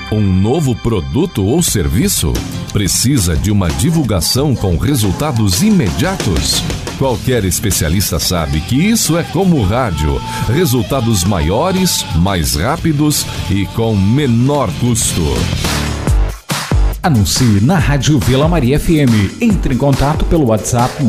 Um novo produto ou serviço? Precisa de uma divulgação com resultados imediatos? Qualquer especialista sabe que isso é como o rádio. Resultados maiores, mais rápidos e com menor custo. Anuncie na Rádio Vila Maria FM. Entre em contato pelo WhatsApp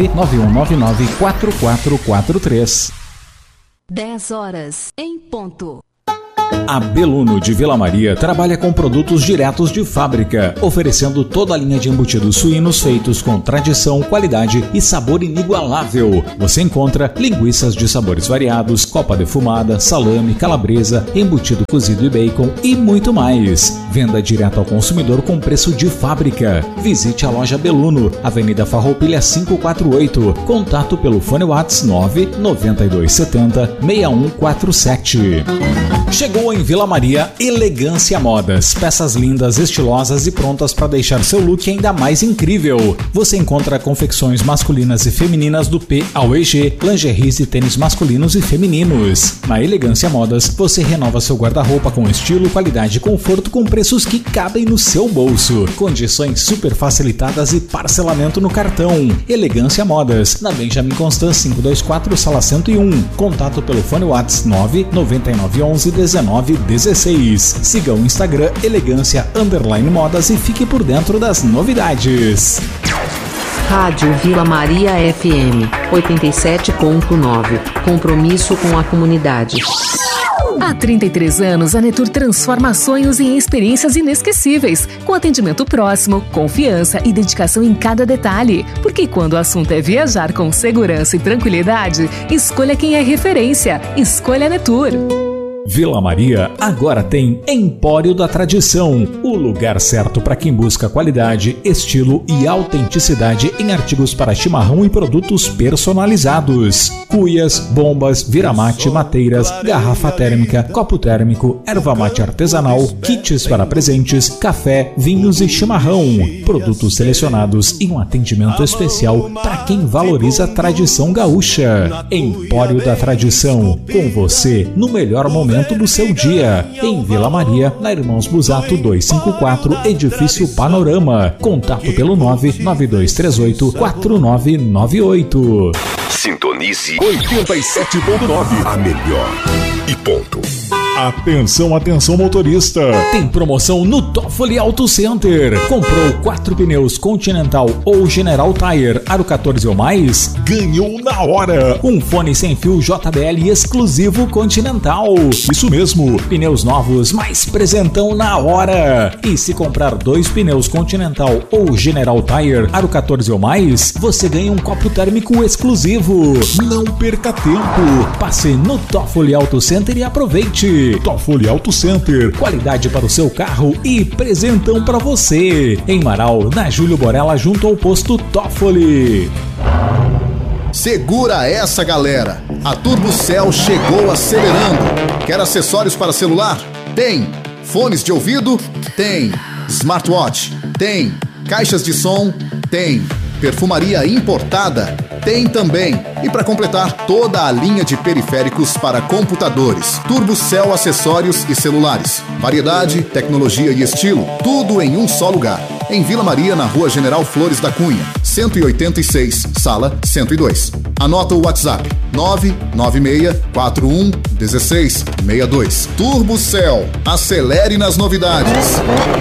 991994443. 10 horas em ponto. A Beluno de Vila Maria trabalha com produtos diretos de fábrica, oferecendo toda a linha de embutidos suínos feitos com tradição, qualidade e sabor inigualável. Você encontra linguiças de sabores variados, copa defumada, salame, calabresa, embutido cozido e bacon e muito mais. Venda direto ao consumidor com preço de fábrica. Visite a loja Beluno, Avenida Farroupilha 548. Contato pelo fone WhatsApp 99270 6147. Chegou em Vila Maria Elegância Modas. Peças lindas, estilosas e prontas para deixar seu look ainda mais incrível. Você encontra confecções masculinas e femininas do P ao EG, lingeries e tênis masculinos e femininos. Na Elegância Modas, você renova seu guarda-roupa com estilo, qualidade e conforto com preços que cabem no seu bolso. Condições super facilitadas e parcelamento no cartão. Elegância Modas, na Benjamin Constant 524, sala 101. Contato pelo fone WhatsApp 999111916. Siga o Instagram Elegância_Modas e fique por dentro das novidades. Rádio Vila Maria FM 87.9. Compromisso com a comunidade. Há 33 anos, a Netur transforma sonhos em experiências inesquecíveis, com atendimento próximo, confiança e dedicação em cada detalhe. Porque quando o assunto é viajar com segurança e tranquilidade, escolha quem é referência. Escolha a Netur. Vila Maria agora tem Empório da Tradição, o lugar certo para quem busca qualidade, estilo e autenticidade em artigos para chimarrão e produtos personalizados. Cuias, bombas, viramate, mateiras, garrafa térmica, copo térmico, erva mate artesanal, kits para presentes, café, vinhos e chimarrão. Produtos selecionados e um atendimento especial para quem valoriza a tradição gaúcha. Empório da Tradição, com você no melhor momento do seu dia, em Vila Maria, na Irmãos Busato 254, Edifício Panorama. Contato pelo 992384998. Sintonize 87.9, a melhor e ponto. Atenção, atenção motorista! Tem promoção no Toffoli Auto Center. Comprou 4 pneus Continental ou General Tire Aro 14 ou mais? Ganhou na hora! Um fone sem fio JBL exclusivo Continental. Isso mesmo, pneus novos, mais presentão na hora! E se comprar 2 pneus Continental ou General Tire Aro 14 ou mais, você ganha um copo térmico exclusivo. Não perca tempo! Passe no Toffoli Auto Center e aproveite! Toffoli Auto Center, qualidade para o seu carro e presentão para você. Em Marau, na Júlio Borella, junto ao posto Toffoli. Segura essa, galera! A TurboCell chegou acelerando. Quer acessórios para celular? Tem. Fones de ouvido? Tem. Smartwatch? Tem. Caixas de som? Tem. Perfumaria importada? Tem também. E para completar, toda a linha de periféricos para computadores. TurboCell acessórios e celulares. Variedade, tecnologia e estilo, tudo em um só lugar. Em Vila Maria, na Rua General Flores da Cunha, 186, sala 102. Anota o WhatsApp: 996411662. TurboCell, acelere nas novidades.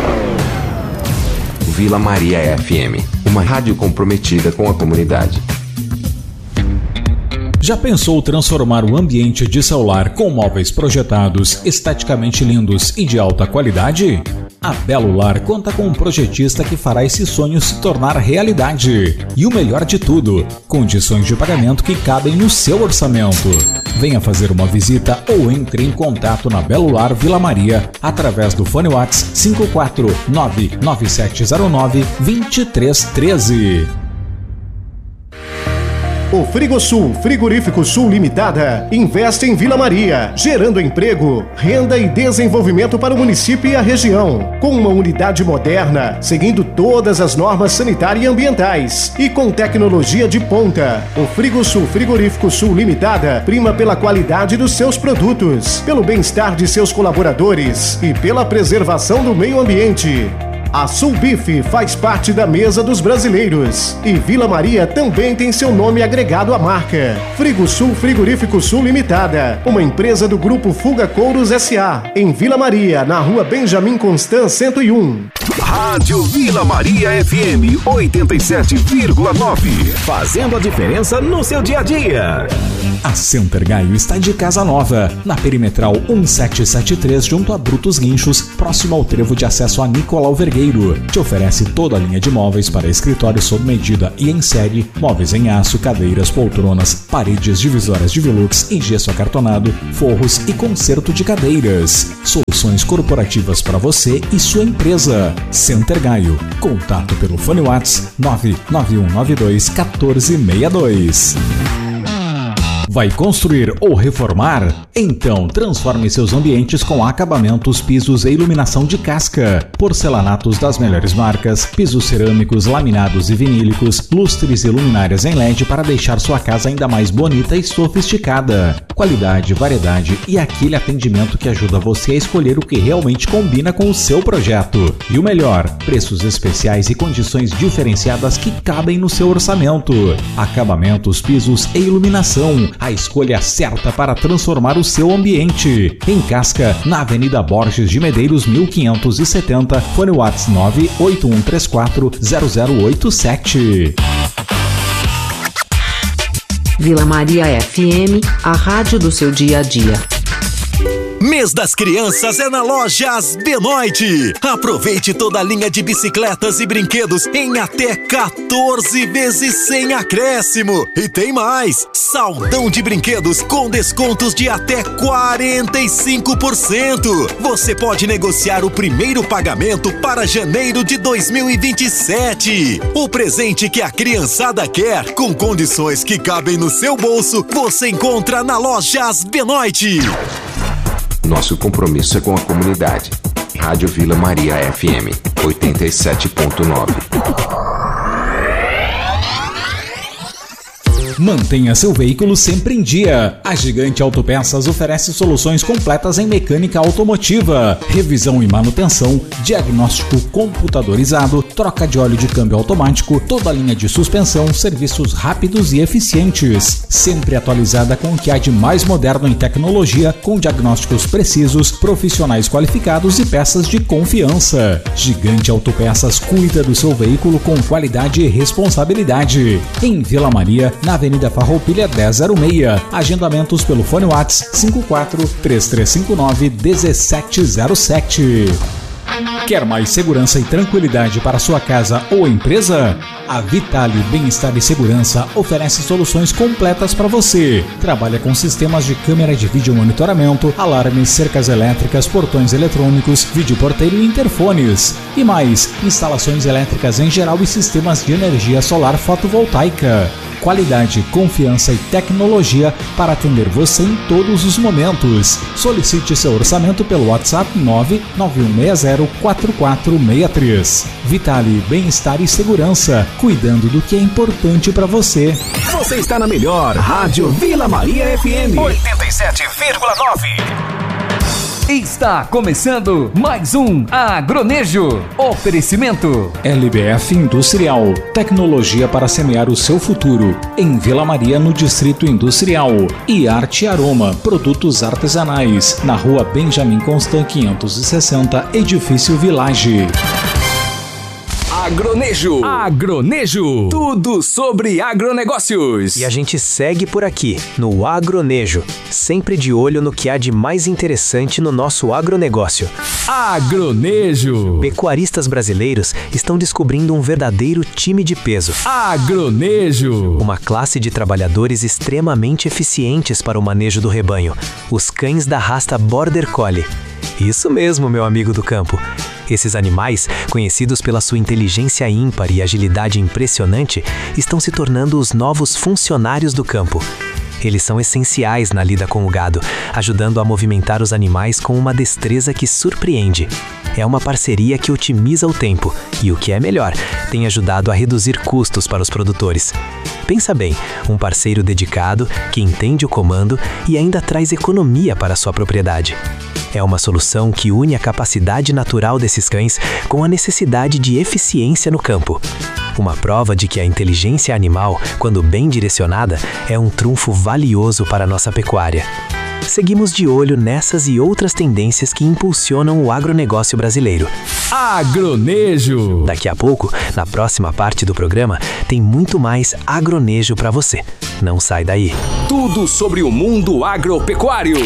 Vila Maria FM, uma rádio comprometida com a comunidade. Já pensou transformar o ambiente de celular com móveis projetados, esteticamente lindos e de alta qualidade? A Belo Lar conta com um projetista que fará esse sonho se tornar realidade. E o melhor de tudo, condições de pagamento que cabem no seu orçamento. Venha fazer uma visita ou entre em contato na Belo Lar Vila Maria através do fone WhatsApp 54997092313. O Frigosul Frigorífico Sul Limitada investe em Vila Maria, gerando emprego, renda e desenvolvimento para o município e a região, com uma unidade moderna, seguindo todas as normas sanitárias e ambientais e com tecnologia de ponta. O Frigosul Frigorífico Sul Limitada prima pela qualidade dos seus produtos, pelo bem-estar de seus colaboradores e pela preservação do meio ambiente. A Sulbif faz parte da mesa dos brasileiros e Vila Maria também tem seu nome agregado à marca. Frigosul Frigorífico Sul Limitada, uma empresa do Grupo Fuga Couros S.A., em Vila Maria, na rua Benjamin Constant 101. Rádio Vila Maria FM 87,9. Fazendo a diferença no seu dia a dia. A Center Gaio está de casa nova, na Perimetral 1773, junto a Brutos Guinchos, próximo ao trevo de acesso a Nicolau Vergueiro. Te oferece toda a linha de móveis para escritório sob medida e em série, móveis em aço, cadeiras, poltronas, paredes divisórias de Velux em gesso acartonado, forros e conserto de cadeiras. Soluções corporativas para você e sua empresa. Center Gaio. Contato pelo fone WhatsApp 991921462. Vai construir ou reformar? Então transforme seus ambientes com acabamentos, pisos e iluminação de casca. Porcelanatos das melhores marcas, pisos cerâmicos, laminados e vinílicos, lustres e luminárias em LED para deixar sua casa ainda mais bonita e sofisticada. Qualidade, variedade e aquele atendimento que ajuda você a escolher o que realmente combina com o seu projeto. E o melhor, preços especiais e condições diferenciadas que cabem no seu orçamento. Acabamentos, pisos e iluminação. A escolha certa para transformar o seu ambiente. Em Casca, na Avenida Borges de Medeiros 1570, fone WhatsApp 981340087. Vila Maria FM, a rádio do seu dia a dia. Mês das Crianças é na Lojas Benoit. Aproveite toda a linha de bicicletas e brinquedos em até 14 vezes sem acréscimo. E tem mais! Saldão de brinquedos com descontos de até 45%. Você pode negociar o primeiro pagamento para janeiro de 2027. O presente que a criançada quer, com condições que cabem no seu bolso, você encontra na Lojas Benoit. Nosso compromisso é com a comunidade. Rádio Vila Maria FM 87,9. Mantenha seu veículo sempre em dia. A Gigante Autopeças oferece soluções completas em mecânica automotiva, revisão e manutenção, diagnóstico computadorizado, troca de óleo de câmbio automático, toda a linha de suspensão, serviços rápidos e eficientes. Sempre atualizada com o que há de mais moderno em tecnologia, com diagnósticos precisos, profissionais qualificados e peças de confiança. Gigante Autopeças cuida do seu veículo com qualidade e responsabilidade. Em Vila Maria, na Avenida Farroupilha 1006. Agendamentos pelo fone WhatsApp 54-3359-1707. Quer mais segurança e tranquilidade para sua casa ou empresa? A Vitale Bem-Estar e Segurança oferece soluções completas para você. Trabalha com sistemas de câmera de vídeo monitoramento, alarmes, cercas elétricas, portões eletrônicos, videoporteiro e interfones. E mais, instalações elétricas em geral e sistemas de energia solar fotovoltaica. Qualidade, confiança e tecnologia para atender você em todos os momentos. Solicite seu orçamento pelo WhatsApp 991604463. Vitale Bem-Estar e Segurança, cuidando do que é importante para você. Você está na melhor Rádio Vila Maria FM 87,9. Está começando mais um Agronejo. Oferecimento LBF Industrial, tecnologia para semear o seu futuro. Em Vila Maria, no Distrito Industrial. E Arte Aroma, produtos artesanais. Na rua Benjamin Constant 560, Edifício Village. Agronejo. Agronejo. Tudo sobre agronegócios. E a gente segue por aqui, no Agronejo. Sempre de olho no que há de mais interessante no nosso agronegócio. Agronejo. Pecuaristas brasileiros estão descobrindo um verdadeiro time de peso. Agronejo. Uma classe de trabalhadores extremamente eficientes para o manejo do rebanho. Os cães da raça Border Collie. Isso mesmo, meu amigo do campo. Esses animais, conhecidos pela sua inteligência ímpar e agilidade impressionante, estão se tornando os novos funcionários do campo. Eles são essenciais na lida com o gado, ajudando a movimentar os animais com uma destreza que surpreende. É uma parceria que otimiza o tempo e, o que é melhor, tem ajudado a reduzir custos para os produtores. Pensa bem, um parceiro dedicado, que entende o comando e ainda traz economia para a sua propriedade. É uma solução que une a capacidade natural desses cães com a necessidade de eficiência no campo. Uma prova de que a inteligência animal, quando bem direcionada, é um trunfo valioso para a nossa pecuária. Seguimos de olho nessas e outras tendências que impulsionam o agronegócio brasileiro. Agronejo! Daqui a pouco, na próxima parte do programa, tem muito mais agronejo para você. Não sai daí. Tudo sobre o mundo agropecuário.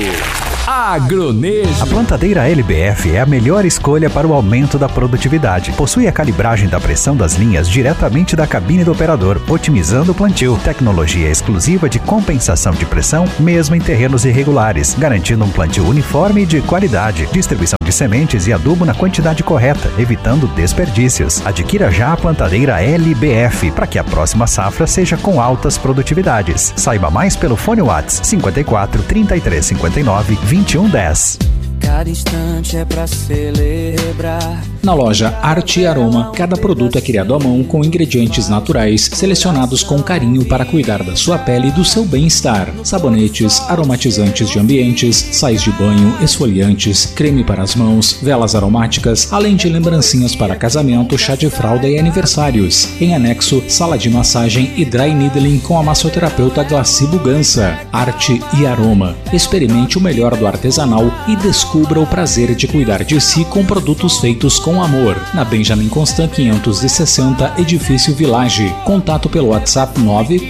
Agronejo. A plantadeira LBF é a melhor escolha para o aumento da produtividade. Possui a calibragem da pressão das linhas diretamente da cabine do operador, otimizando o plantio. Tecnologia exclusiva de compensação de pressão, mesmo em terrenos irregulares, garantindo um plantio uniforme e de qualidade. Distribuição de sementes e adubo na quantidade correta, evitando desperdícios. Adquira já a plantadeira LBF para que a próxima safra seja com altas produtividades. Saiba mais pelo fone WhatsApp 54 33 59 2110. Cada instante é pra celebrar. Na loja Arte e Aroma, cada produto é criado à mão com ingredientes naturais, selecionados com carinho para cuidar da sua pele e do seu bem-estar. Sabonetes, aromatizantes de ambientes, sais de banho, esfoliantes, creme para as mãos, velas aromáticas, além de lembrancinhas para casamento, chá de fralda e aniversários. Em anexo, sala de massagem e dry needling com a massoterapeuta Glaci Bugança. Arte e Aroma. Experimente o melhor do artesanal e descubra o prazer de cuidar de si com produtos feitos com amor. Na Benjamin Constant 560, Edifício Village. Contato pelo WhatsApp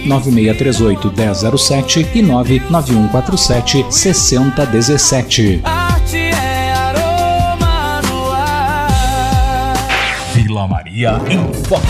99638 1007 e 99147 6017. Arte é aroma no ar. Vila Maria em Foco.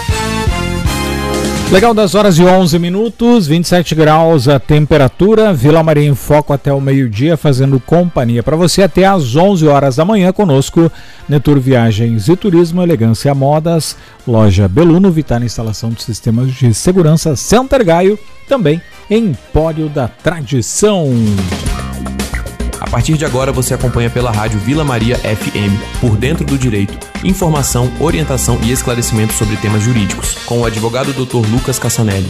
Legal, 10 horas e 11 minutos, 27 graus a temperatura. Vila Maria em Foco até o meio-dia, fazendo companhia para você até às 11 horas da manhã conosco. Netur Viagens e Turismo, Elegância Modas, Loja Beluno, Vitar Instalação de Sistemas de Segurança, Center Gaio, também Empório da Tradição. A partir de agora você acompanha pela rádio Vila Maria FM, Por Dentro do Direito, informação, orientação e esclarecimento sobre temas jurídicos, com o advogado Dr. Lucas Cassanelli.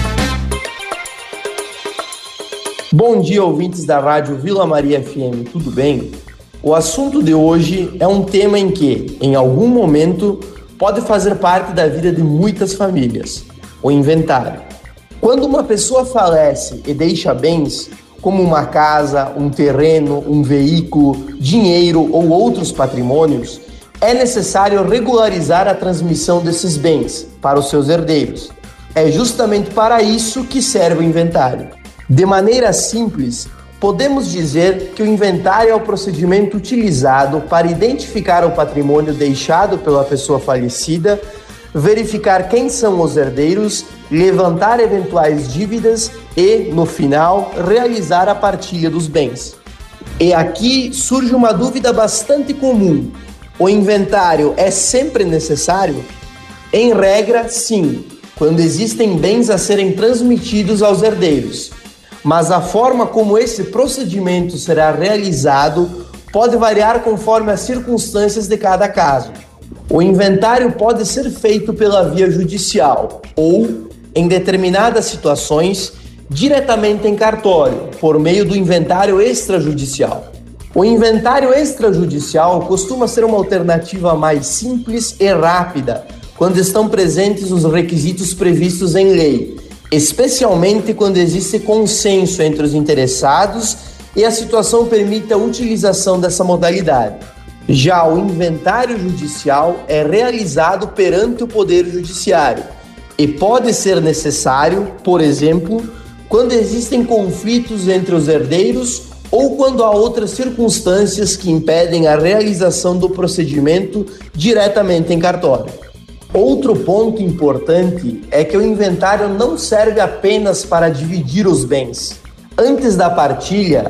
Bom dia, ouvintes da rádio Vila Maria FM, tudo bem? O assunto de hoje é um tema em que, em algum momento, pode fazer parte da vida de muitas famílias, o inventário. Quando uma pessoa falece e deixa bens, como uma casa, um terreno, um veículo, dinheiro ou outros patrimônios, é necessário regularizar a transmissão desses bens para os seus herdeiros. É justamente para isso que serve o inventário. De maneira simples, podemos dizer que o inventário é o procedimento utilizado para identificar o patrimônio deixado pela pessoa falecida, verificar quem são os herdeiros, levantar eventuais dívidas e, no final, realizar a partilha dos bens. E aqui surge uma dúvida bastante comum. O inventário é sempre necessário? Em regra, sim, quando existem bens a serem transmitidos aos herdeiros. Mas a forma como esse procedimento será realizado pode variar conforme as circunstâncias de cada caso. O inventário pode ser feito pela via judicial ou, em determinadas situações, diretamente em cartório, por meio do inventário extrajudicial. O inventário extrajudicial costuma ser uma alternativa mais simples e rápida quando estão presentes os requisitos previstos em lei, especialmente quando existe consenso entre os interessados e a situação permite a utilização dessa modalidade. Já o inventário judicial é realizado perante o Poder Judiciário e pode ser necessário, por exemplo, quando existem conflitos entre os herdeiros ou quando há outras circunstâncias que impedem a realização do procedimento diretamente em cartório. Outro ponto importante é que o inventário não serve apenas para dividir os bens. Antes da partilha,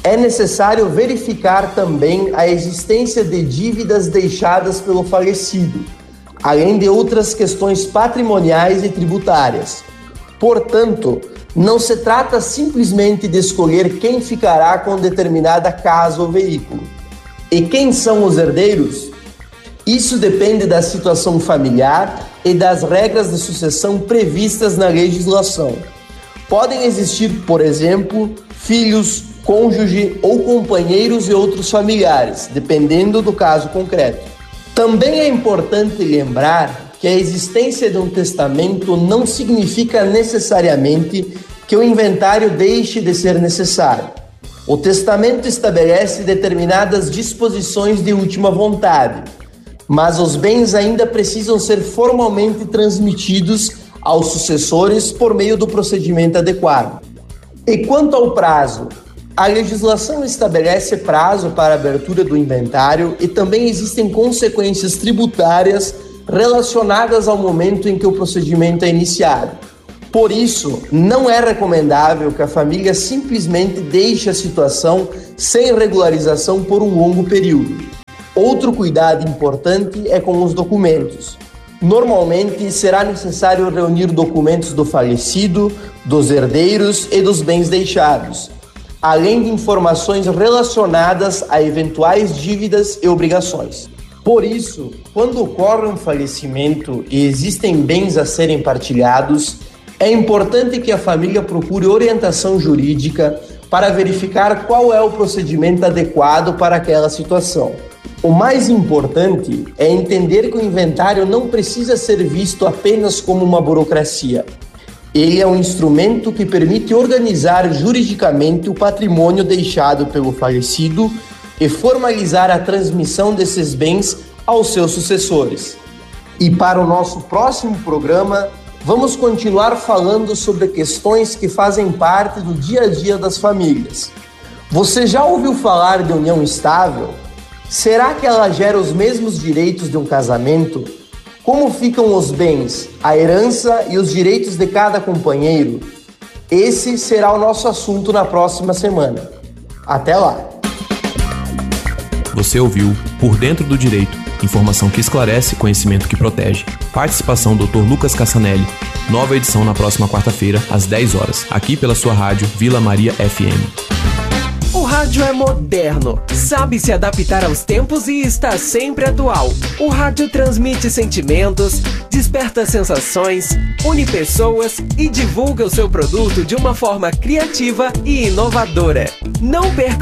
É necessário verificar também a existência de dívidas deixadas pelo falecido, além de outras questões patrimoniais e tributárias. Portanto, não se trata simplesmente de escolher quem ficará com determinada casa ou veículo. E quem são os herdeiros? Isso depende da situação familiar e das regras de sucessão previstas na legislação. Podem existir, por exemplo, filhos, cônjuge ou companheiros e outros familiares, dependendo do caso concreto. Também é importante lembrar que a existência de um testamento não significa necessariamente que o inventário deixe de ser necessário. O testamento estabelece determinadas disposições de última vontade, mas os bens ainda precisam ser formalmente transmitidos aos sucessores por meio do procedimento adequado. E quanto ao prazo, a legislação estabelece prazo para a abertura do inventário e também existem consequências tributárias relacionadas ao momento em que o procedimento é iniciado. Por isso, não é recomendável que a família simplesmente deixe a situação sem regularização por um longo período. Outro cuidado importante é com os documentos. Normalmente, será necessário reunir documentos do falecido, dos herdeiros e dos bens deixados, além de informações relacionadas a eventuais dívidas e obrigações. Por isso, quando ocorre um falecimento e existem bens a serem partilhados, é importante que a família procure orientação jurídica para verificar qual é o procedimento adequado para aquela situação. O mais importante é entender que o inventário não precisa ser visto apenas como uma burocracia. Ele é um instrumento que permite organizar juridicamente o patrimônio deixado pelo falecido e formalizar a transmissão desses bens aos seus sucessores. E para o nosso próximo programa, vamos continuar falando sobre questões que fazem parte do dia a dia das famílias. Você já ouviu falar de união estável? Será que ela gera os mesmos direitos de um casamento? Como ficam os bens, a herança e os direitos de cada companheiro? Esse será o nosso assunto na próxima semana. Até lá! Você ouviu Por Dentro do Direito, informação que esclarece, conhecimento que protege. Participação Dr. Lucas Cassanelli. Nova edição na próxima quarta-feira, às 10 horas, aqui pela sua rádio Vila Maria FM. O rádio é moderno, sabe se adaptar aos tempos e está sempre atual. O rádio transmite sentimentos, desperta sensações, une pessoas e divulga o seu produto de uma forma criativa e inovadora. Não perca